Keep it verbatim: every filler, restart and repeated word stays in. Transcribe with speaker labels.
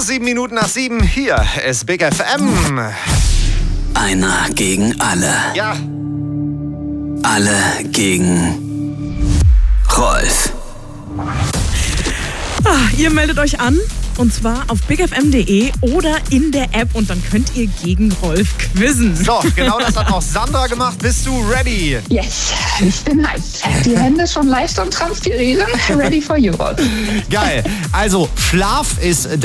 Speaker 1: sieben Minuten nach sieben. Hier ist Big F M.
Speaker 2: Einer gegen alle.
Speaker 1: Ja.
Speaker 2: Alle gegen Rolf.
Speaker 3: Ah, ihr meldet euch an und zwar auf bigfm punkt de oder in der App und dann könnt ihr gegen Rolf quizzen.
Speaker 1: So, genau das hat auch Sandra gemacht. Bist du ready?
Speaker 4: Yes, ich bin heiß. Die Hände schon leicht und transpirieren. Ready for you, Rolf.
Speaker 1: Geil. Also, Schlaf ist